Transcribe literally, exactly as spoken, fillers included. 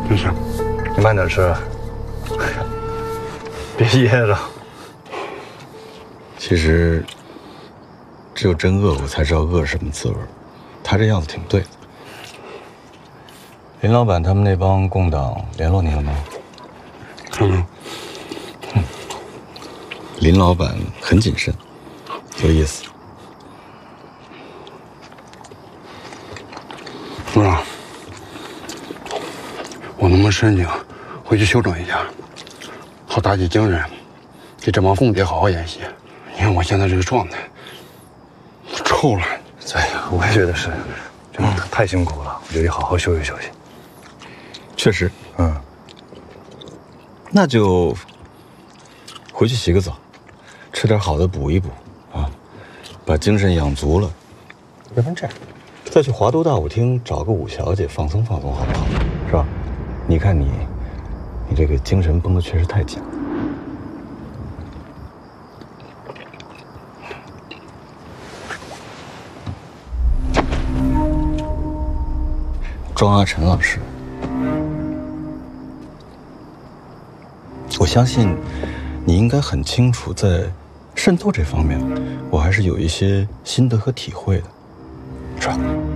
没事， 你慢点吃，别噎着。 其实，只有真饿过才知道饿是什么滋味。他这样子挺对的。林老板他们那帮共党联络你了吗？ 嗯。 嗯。林老板很谨慎，有意思。 组长，我能不能申请回去休整一下，好打起精神，给这帮共谍好好演习？你看我现在这个状态，臭了。 对，我也觉得是，真的太辛苦了，我觉得得好好休息休息。 确实， 嗯， 那就回去洗个澡，吃点好的补一补啊，把精神养足了。要不然这样，再去华都大舞厅找个舞小姐放松放松，好不好？是吧？你看你，你这个精神绷得确实太紧。庄阿晨老师，我相信你应该很清楚，在渗透这方面，我还是有一些心得和体会的，是吧？